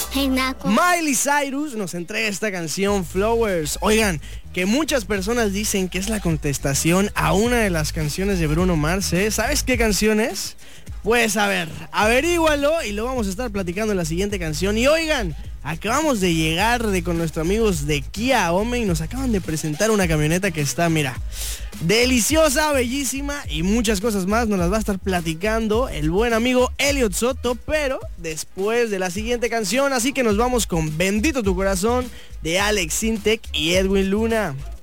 Miley Cyrus nos entrega esta canción Flowers. Oigan, que muchas personas dicen que es la contestación a una de las canciones de Bruno Mars, ¿eh? ¿Sabes qué canción es? Pues a ver, averígualo y lo vamos a estar platicando en la siguiente canción. Y oigan, acabamos de llegar con nuestros amigos de Kia Home y nos acaban de presentar una camioneta que está, mira, deliciosa, bellísima y muchas cosas más. Nos las va a estar platicando el buen amigo Elliot Soto, pero después de la siguiente canción. Así que nos vamos con Bendito tu corazón de Alex Sintek y Edwin Luna.